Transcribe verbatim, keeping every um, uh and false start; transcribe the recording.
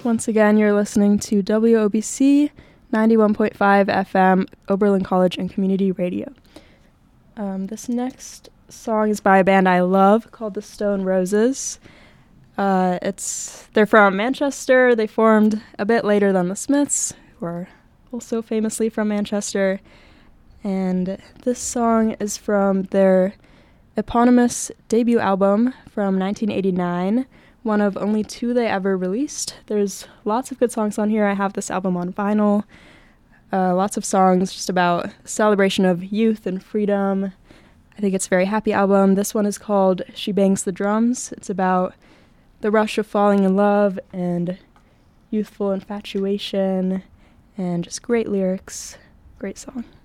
Once again, you're listening to W O B C ninety-one point five F M, Oberlin College and Community Radio. Um, this next song is by a band I love called the Stone Roses. Uh, it's they're from Manchester. They formed a bit later than the Smiths, who are also famously from Manchester. And this song is from their eponymous debut album from nineteen eighty-nine, one of only two they ever released. There's lots of good songs on here. I have this album on vinyl. Uh, lots of songs just about celebration of youth and freedom. I think it's a very happy album. This one is called She Bangs the Drums. It's about the rush of falling in love and youthful infatuation and just great lyrics. Great song.